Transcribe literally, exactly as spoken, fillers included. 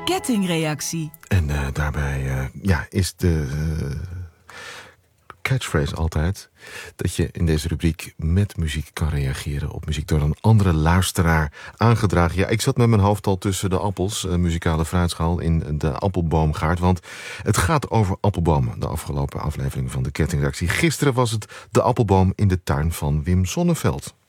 kettingreactie. En uh, daarbij uh, ja, is de uh, catchphrase altijd dat je in deze rubriek met muziek kan reageren op muziek door een andere luisteraar aangedragen. Ja, ik zat met mijn hoofd al tussen de appels, uh, muzikale fruitschaal in de appelboomgaard, want het gaat over appelbomen, de afgelopen aflevering van de kettingreactie. Gisteren was het de appelboom in de tuin van Wim Sonneveld.